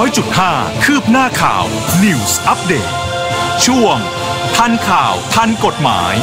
100.5 คืบหน้าข่าว News Update ช่วงทันข่าวทันกฎหมาย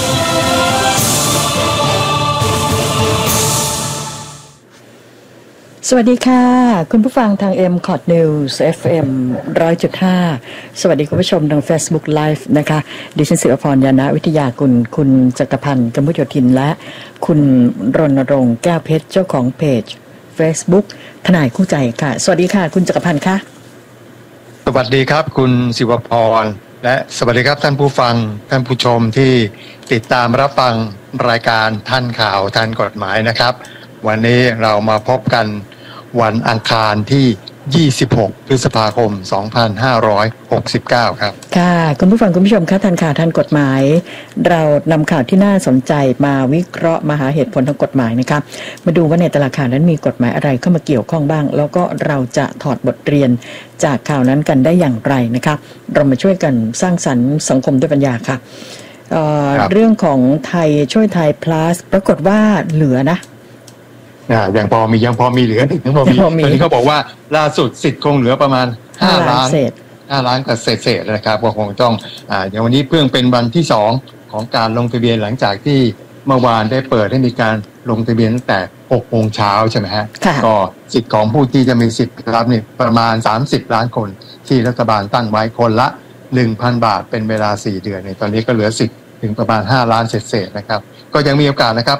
สวัสดีค่ะคุณผู้ฟังทาง MCOT News FM 100.5 สวัสดีคุณผู้ชมทาง Facebook Live นะคะดิฉันศิวพร ยานะวิทยากุลคุณจักรพันธ์กมุโยธินและคุณรณรงค์แก้วเพชรเจ้าของเพจ Facebook ทนายคู่ใจค่ะสวัสดีค่ะคุณจักรพันธ์ค่ะสวัสดีครับคุณศิวพรและสวัสดีครับท่านผู้ฟังท่านผู้ชมที่ติดตามรับฟังรายการทันข่าวทันกฎหมายนะครับวันนี้เรามาพบกันวันอังคารที่26พฤษภาคม2569ครับค่ะคุณผู้ฟังคุณผู้ชมคะทันข่าวทันกฎหมายเรานำข่าวที่น่าสนใจมาวิเคราะห์มาหาเหตุผลทางกฎหมายนะครับมาดูว่าในแต่ละข่าวนั้นมีกฎหมายอะไรเข้ามาเกี่ยวข้องบ้างแล้วก็เราจะถอดบทเรียนจากข่าวนั้นกันได้อย่างไรนะคะเรามาช่วยกันสร้างสรรค์สังคมด้วยปัญญาค่ะเรื่องของไทยช่วยไทย plus ปรากฏว่าเหลือนะยังพอมีเหลือยังพอมีตอนนี้เขาบอกว่าล่าสุดสิทธิ์คงเหลือประมาณ5 ล้านกับเศษนะครับก็คงต้องอย่างวันนี้เพิ่งเป็นวันที่2ของการลงทะเบียนหลังจากที่เมื่อวานได้เปิดให้มีการลงทะเบียนตั้งแต่6 โมงเช้าใช่ไหมฮะก็สิทธิ์ของผู้ที่จะมีสิทธิ์รับนี่ประมาณ30 ล้านคนที่รัฐบาลตั้งไว้คนละ 1,000 บาทเป็นเวลา4 เดือนในตอนนี้ก็เหลือสิทธิ์ถึงประมาณ5 ล้านเศษนะครับก็ยังมีโอกาสนะครับ